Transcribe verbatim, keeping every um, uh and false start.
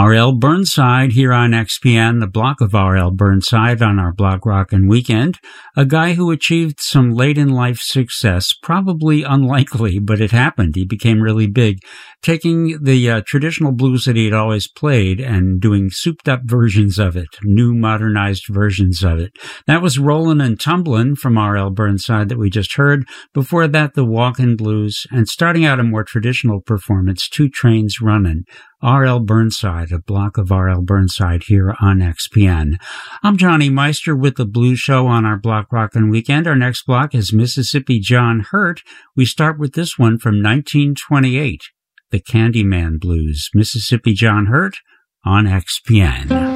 R L Burnside here on X P N, the block of R L Burnside on our Block Rockin' Weekend, a guy who achieved some late-in-life success, probably unlikely, but it happened. He became really big, taking the uh, traditional blues that he had always played and doing souped-up versions of it, new modernized versions of it. That was Rollin' and Tumblin' from R L Burnside that we just heard. Before that, the Walkin' Blues, and starting out a more traditional performance, Two Trains Runnin'. R L Burnside, a block of R L Burnside here on X P N. I'm Johnny Meister with the Blues Show on our Block Rockin' Weekend. Our next block is Mississippi John Hurt. We start with this one from nineteen twenty-eight, the Candyman Blues. Mississippi John Hurt on X P N.